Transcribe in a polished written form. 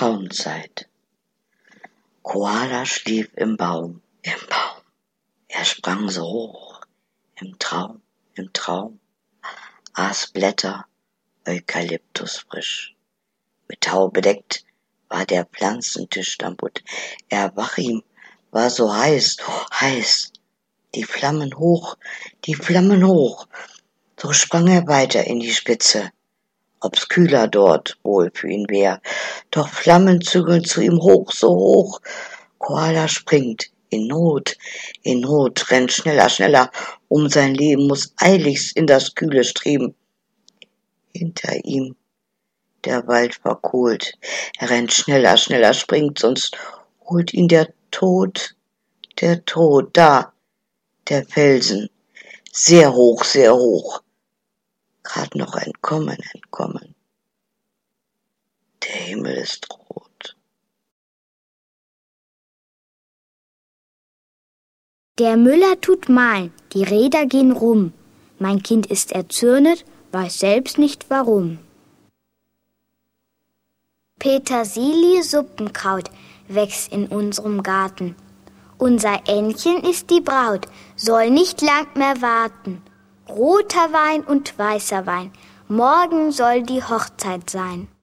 Traumzeit. Koala schlief im Baum. Er sprang so hoch, im Traum, aß Blätter, Eukalyptus frisch. Mit Tau bedeckt war der Pflanzentisch Lamput. Erwach ihm, war so heiß, heiß. Die Flammen hoch. So sprang er weiter in die Spitze. Ob's kühler dort wohl für ihn wär. Doch Flammen zügeln zu ihm hoch, so hoch. Koala springt, in Not, rennt schneller, um sein Leben, muss eiligst in das Kühle streben. Hinter ihm der Wald verkohlt. Er rennt schneller, springt, sonst holt ihn der Tod, da, der Felsen, sehr hoch. Grad noch entkommen. Der Himmel ist rot. Der Müller tut mahlen, die Räder gehen rum. Mein Kind ist erzürnet, weiß selbst nicht warum. Petersilie-Suppenkraut wächst in unserem Garten. Unser Ännchen ist die Braut, soll nicht lang mehr warten. Roter Wein und weißer Wein, morgen soll die Hochzeit sein.